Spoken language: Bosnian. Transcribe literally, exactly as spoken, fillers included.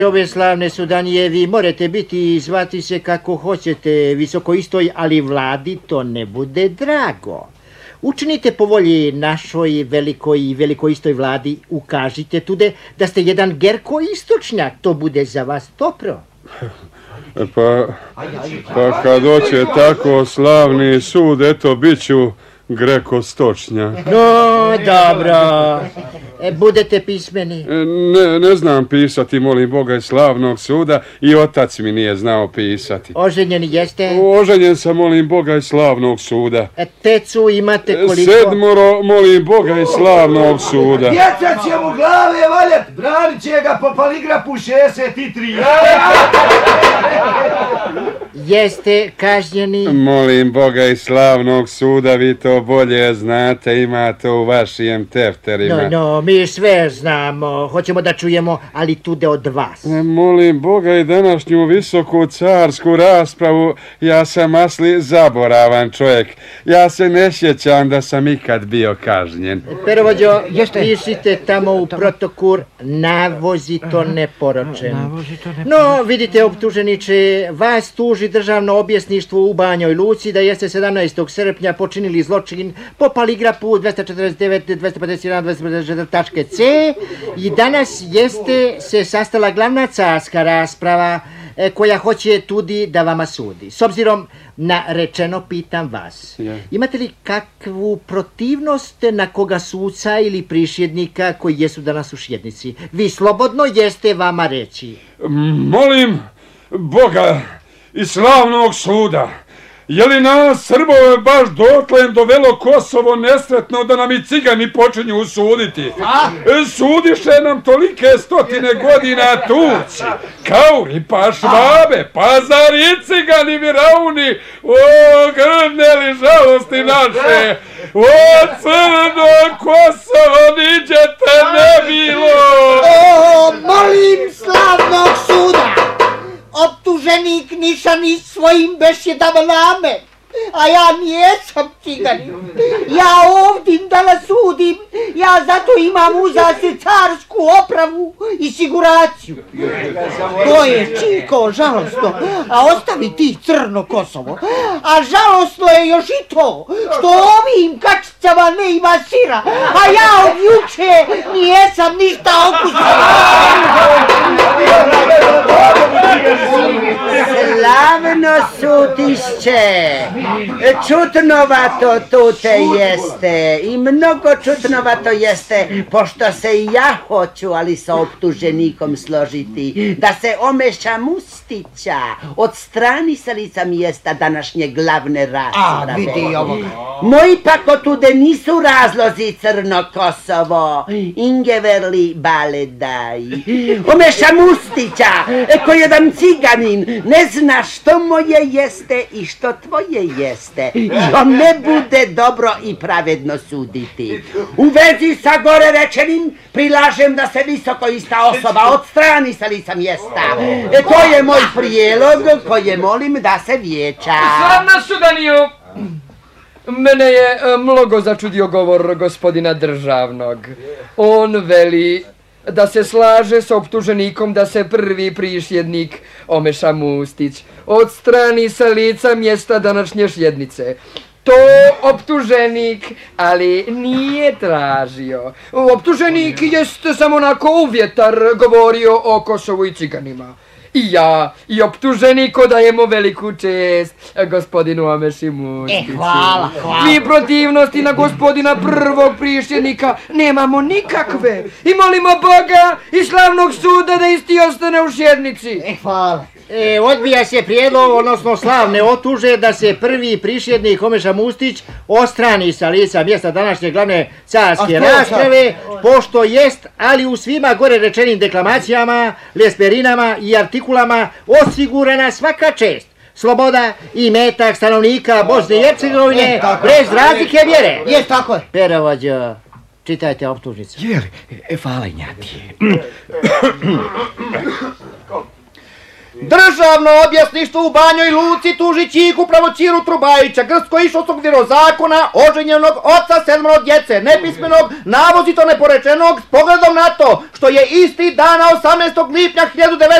ove slavne sudanije, vi morate biti i zvati se kako hoćete visokoistoj, ali vladi to ne bude drago. Učinite po volji našoj velikoj i velikoistoj vladi, ukažite tude da ste jedan gerko-istočnjak, to bude za vas topro. Pa, pa kad hoće tako slavni sud, eto, bit ću greko-stočnjak. No, dobro. E, budete pismeni? Ne, ne znam pisati, molim Boga i slavnog suda, i otac mi nije znao pisati. Oženjeni jeste? Oženjen sam, molim Boga i slavnog suda. E, tecu imate koliko? Sedmoro, molim Boga i slavnog suda. Djeca će mu glave valjet, branit će ga po paligrafu šezdeset tri. Jeste kažnjeni? Molim Boga i slavnog suda, vi to bolje znate, imate u vašim tefterima. No, no, mi sve znamo, hoćemo da čujemo, ali tude od vas. Molim Boga i današnju visoku carsku raspravu, ja sam asli zaboravan čovjek. Ja se ne sjećam da sam ikad bio kažnjen. Perovođo, pišite tamo u protokur, navozi to neporočen. No, vidite, optuženiče, vas tuži državno objesništvo u Banjoj Luci da jeste sedamnaestog srpnja počinili zločin po paligrafu dvesta četrdeset devet, dvesta pedeset jedan, dvesta pedeset četiri tačke ce i danas jeste se sastala glavna carska rasprava e, koja hoće tudi da vama sudi. S obzirom na rečeno, pitam vas, yeah. Imate li kakvu protivnost na koga suca ili prišjednika koji jesu danas u šjednici? Vi slobodno jeste vama reći. Molim Boga i slavnog suda, je li nas Srbove baš dotle dovelo Kosovo nesretno da nam i cigani počinju suditi? Sudiše nam tolike stotine godina Turci, Kauri, pa Švabe, pa zar i cigani Virauni, o grdne li žalosti naše, o crno Kosovo, niđete ne bilo! O, molim slavnog suda! Optuženik Nišani svojim bešjedama name, a ja nijesam ciganin. Ja ovdje da nas sudim, ja zato imam uza se carsku opravu i siguraciju. To je čiko žalostno, a ostavi ti crno Kosovo. A žalostno je još i to, što ovim kačicama ne ima sira, a ja od juče nijesam ništa okusila. Slavno sutišće, čutnovato tute jeste i mnogo čutnovato jeste, pošto se i ja hoću, ali sa optuženikom složiti, da se Omeša Mustića od strani sa lica mjesta današnje glavne rasprave. A, vidi ovo. Moji pak otude nisu razlozi Crno Kosovo, Ingeverli Baledaj. Omeša Mustića, koji je jedan ciganin, ne zna što moje jeste i što tvoje jeste. I on ne bude dobro i pravedno suditi. U vezi sa gore rečenim prilažem da se visoko ista osoba odstrani sa lica mjesta. E, to je moj prijelog koje molim da se vijeća. Slavna sudaniju! Mene je mnogo začudio govor gospodina državnog. On veli da se slaže s optuženikom da se prvi prišjednik Omeša Mustić odstrani sa lica mjesta današnje šjednice. To optuženik, ali nije tražio. Optuženik jest samo onako uvjetar govorio o Kosovu i ciganima. I ja, i optuženik odajemo veliku čest gospodinu Omeši Mustiću. E, hvala, hvala. Mi protivnosti na gospodina prvog prišjednika nemamo nikakve. I molimo Boga i slavnog suda da isti ostane u šjednici. E, hvala. E, odbija se prijedlog, odnosno slavne otuže, da se prvi prišjednik Omeša Mustić ostrani sa lica mjesta današnje glavne carske rasprave, pošto jest, ali u svima gore rečenim deklamacijama, lesperinama i artikulama osigurana svaka čest, sloboda i metak stanovnika Bosne i Hercegovine, e, bez razlike vjere. Jest, tako je. Perovođo, čitajte optužnicu. Jer, hvala njati. Drža državno objasništvo u Banjoj Luci tuži Čiku Pravociru Trubajića, grsko išostog vjerozakona, oženjenog oca sedmoro djece, nepismenog, navozito neporečenog, s pogledom na to što je isti dana osamnaestog lipnja hiljadu devetsto